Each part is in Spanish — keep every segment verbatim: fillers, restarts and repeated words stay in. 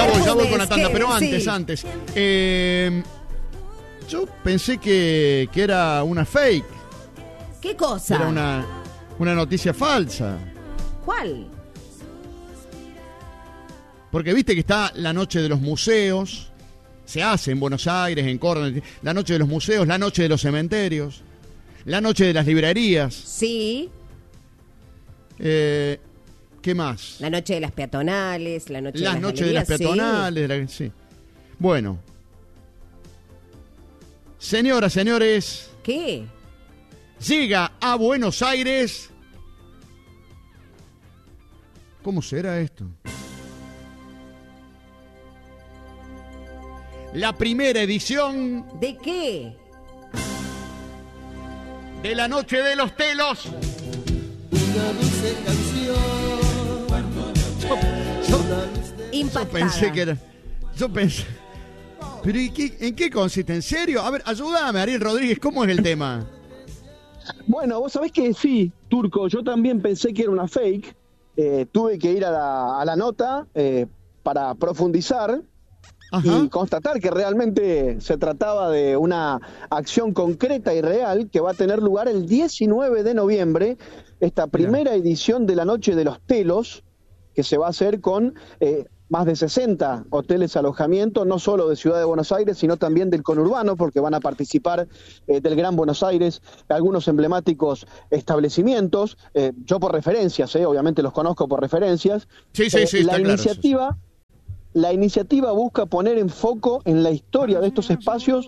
ya voy, ya voy perfumes, con la tanda, ¿qué? pero antes, Sí. antes. Eh, yo pensé que, que era una fake, ¿Qué cosa? era una, una noticia falsa. ¿Cuál? Porque viste que está la noche de los museos, se hace en Buenos Aires, en Córdoba, la noche de los museos, la noche de los cementerios, la noche de las librerías. Sí. Eh, ¿Qué más? La noche de las peatonales, la noche Las de las noches de las galerías, sí. peatonales, de la- sí. Bueno. Señoras, señores, ¿Qué? llega a Buenos Aires. ¿Cómo será esto? La primera edición ¿De qué? de la Noche de los Telos. Una dulce canción. Yo, yo- yo Impactada. pensé que era. Yo pensé. ¿Pero ¿y qué- en qué consiste? ¿En serio? A ver, ayúdame, Ariel Rodríguez, ¿cómo es el tema? Bueno, vos sabés que sí, Turco, yo también pensé que era una fake. Eh, tuve que ir a la, a la nota eh, para profundizar Ajá. y constatar que realmente se trataba de una acción concreta y real que va a tener lugar el diecinueve de noviembre, esta primera edición de la Noche de los Telos, que se va a hacer con eh, más de sesenta hoteles alojamiento, no solo de Ciudad de Buenos Aires, sino también del conurbano, porque van a participar eh, del Gran Buenos Aires algunos emblemáticos establecimientos, eh, yo por referencias, eh, obviamente los conozco por referencias. Sí, sí, Eh, sí, la está claro eso, iniciativa, la iniciativa busca poner en foco en la historia de estos espacios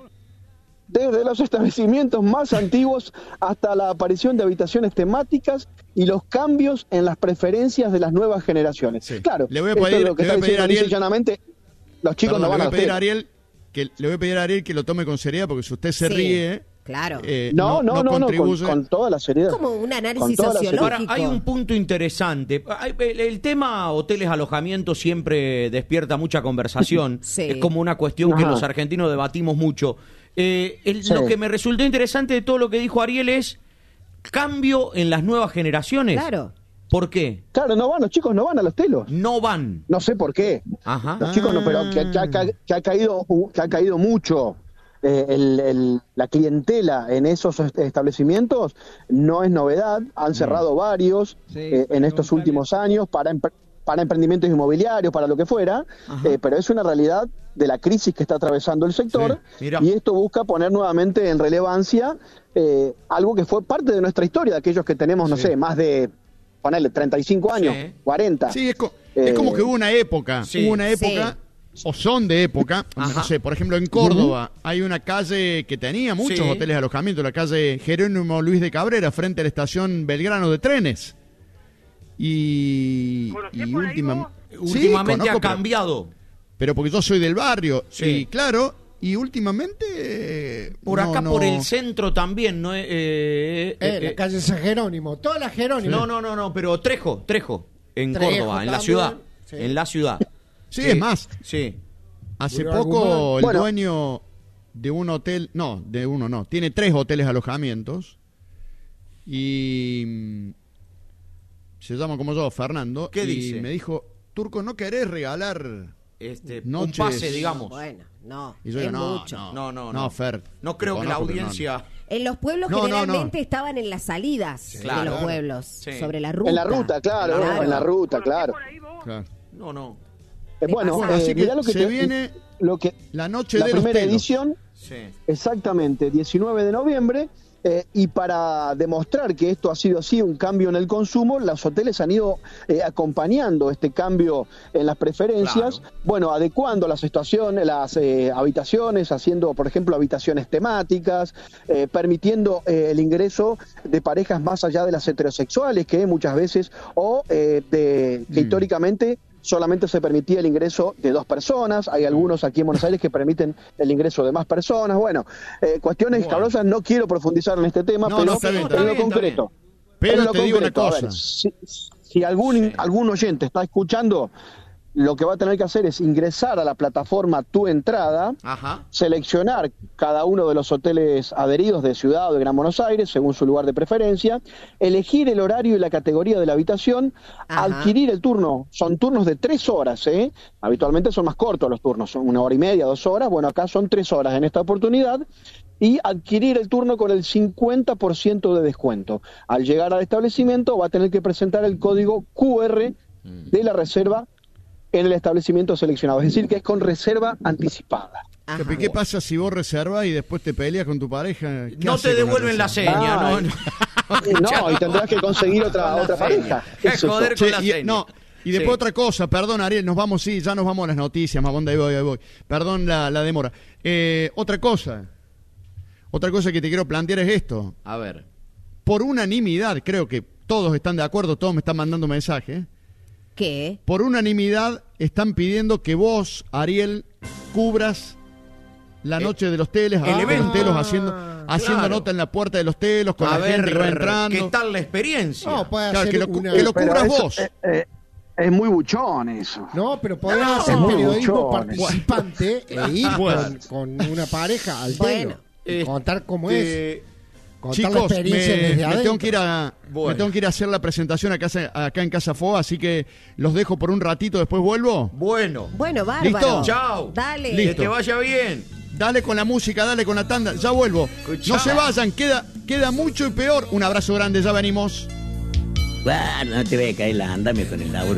desde los establecimientos más antiguos hasta la aparición de habitaciones temáticas y los cambios en las preferencias de las nuevas generaciones. Sí. Claro, Le voy a esto pedir- es lo que le voy está a pedir a diciendo lisa y Ariel- llanamente, los chicos Perdón, no van le a voy a pedir hotel. a Ariel que le voy a pedir a Ariel que lo tome con seriedad, porque si usted se Sí, ríe, claro. eh, No, no, no, no, con, contribuye. con toda la seriedad. Como un Con análisis toda la sociológico. Ahora, hay un punto interesante. Hay- El, el tema hoteles, alojamiento siempre despierta mucha conversación. Sí. Es como una cuestión que Ajá. los argentinos debatimos mucho. Eh, el- Sí. Lo que me resultó interesante de todo lo que dijo Ariel es cambio en las nuevas generaciones. Claro. ¿Por qué? Claro, no van, los chicos no van a los telos. No van. No sé por qué. Ajá. Los chicos no, pero que, que ha, ca- que ha caído que ha caído mucho eh, el- el- la clientela en esos est- establecimientos no es novedad. Han cerrado varios eh, en estos últimos años para empre- para emprendimientos inmobiliarios, para lo que fuera, eh, pero es una realidad de la crisis que está atravesando el sector, Sí, mira. y esto busca poner nuevamente en relevancia eh, algo que fue parte de nuestra historia, de aquellos que tenemos, no sé, más de, ponerle, treinta y cinco años, Sí. cuarenta. Sí, es, co- es Eh, como que hubo una época, sí, hubo una época, o son de época, Ajá. no sé, por ejemplo en Córdoba hay una calle que tenía muchos Sí. hoteles de alojamiento, la calle Jerónimo Luis de Cabrera, frente a la estación Belgrano de trenes. Y, y última- Sí, Últimamente conozco, ha pero- cambiado. Pero porque yo soy del barrio, Sí. y claro, y últimamente... eh, Por no, acá, no- por el centro también, ¿no? Eh, eh, Eh, eh, la calle San Jerónimo, toda la Jerónimo. no, no, no, no, pero Trejo, Trejo, en Trejo Córdoba, en la también, ciudad. sí. En la ciudad. Sí, es más, Sí. hace Murió poco algún el Bueno. dueño de un hotel, no, de uno no, tiene tres hoteles alojamientos y mm, se llama como yo, Fernando, ¿Qué y dice? me dijo, Turco, ¿no querés regalar? Este, Noches- un pase, digamos. Bueno, no, Y yo es digo, no, mucho. no, No, no, no, no. Fer. No creo te que la conozco, pero no, audiencia... En los pueblos No, no, no. generalmente estaban en las salidas Claro. de los Claro. pueblos, Sí. sobre la ruta. En la ruta, claro, Claro. en la ruta, claro. claro. No, no. Eh, Te bueno, pasa. eh, Así que mirá lo que se te- viene lo que la noche la de los primera telos. edición, Sí. exactamente, diecinueve de noviembre, eh, y para demostrar que esto ha sido así, un cambio en el consumo, los hoteles han ido eh, acompañando este cambio en las preferencias, Claro. bueno, adecuando las situaciones, las eh, habitaciones, haciendo, por ejemplo, habitaciones temáticas, eh, permitiendo eh, el ingreso de parejas más allá de las heterosexuales, que muchas veces, o eh, de, que Mm. históricamente solamente se permitía el ingreso de dos personas, hay algunos aquí en Buenos Aires que permiten el ingreso de más personas, bueno, eh, cuestiones Bueno. escabrosas, no quiero profundizar en este tema, No, pero no, está bien, está en lo bien, está concreto. Pero en lo te digo una concreto, a cosa. ver, si, si algún, Sí. algún oyente está escuchando, lo que va a tener que hacer es ingresar a la plataforma Tu Entrada, Ajá. seleccionar cada uno de los hoteles adheridos de Ciudad o de Gran Buenos Aires, según su lugar de preferencia, elegir el horario y la categoría de la habitación, Ajá. adquirir el turno. Son turnos de tres horas, ¿eh? Habitualmente son más cortos los turnos, son una hora y media, dos horas. Bueno, acá son tres horas en esta oportunidad. Y adquirir el turno con el cincuenta por ciento de descuento. Al llegar al establecimiento va a tener que presentar el código Q R de la reserva en el establecimiento seleccionado, es decir, que es con reserva anticipada. Ajá. ¿Qué, ¿Qué pasa si vos reservas y después te peleas con tu pareja? ¿Qué No hace te con devuelven la reserva? seña, Ah, no, no. No, y tendrás que conseguir otra, Con la otra seña. pareja. ¿Qué Qué es eso? joder. Che, con la y, seña. no, y después Sí. otra cosa, perdón Ariel, nos vamos, sí, ya nos vamos a las noticias, Mabonda, ahí voy, ahí voy. Perdón la, la demora. Eh, otra cosa, otra cosa que te quiero plantear es esto. A ver. Por unanimidad, creo que todos están de acuerdo, todos me están mandando mensajes. ¿Qué? Por unanimidad están pidiendo que vos, Ariel, cubras la noche de los teles, el a evento. los telos haciendo, haciendo claro. nota en la puerta de los telos con A la gente que va ver, entrando. ¿qué tal la experiencia? No, puede Claro, hacer que lo, una... que lo Pero cubras eso, vos. eh, eh, es muy buchón eso. No, pero podés No, hacer muy periodismo buchón. participante e ir Bueno. con, con una pareja al Bueno. telo. Y contar cómo Este, es. Contar la Chicos, me, experiencia desde me adentro. tengo que ir a, Bueno. me tengo que ir a hacer la presentación acá, acá en Casa Foa, así que los dejo por un ratito, después vuelvo. Bueno. Bueno, bárbaro. ¿Listo? Chao. Dale. Que Listo. te vaya bien. Dale con la música, dale con la tanda, ya vuelvo. Escuchá. No se vayan, queda, queda mucho y peor. Un abrazo grande, ya venimos. Bueno, no te voy a caer la andamia con el laburo.